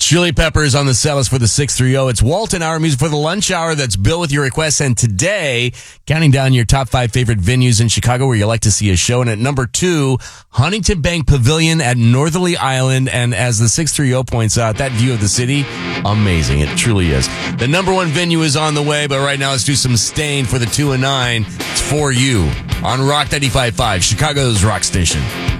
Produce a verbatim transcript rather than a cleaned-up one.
Chili Peppers on the cell is for the six thirty. It's Walton Hour Music for the lunch hour. That's Bill with your requests. And today, counting down your top five favorite venues in Chicago where you like to see a show. And at number two, Huntington Bank Pavilion at Northerly Island. And as the six thirty points out, that view of the city, amazing. It truly is. The number one venue is on the way, but right now let's do some Stained for the two and nine. It's For You on Rock ninety-five point five, Chicago's rock station.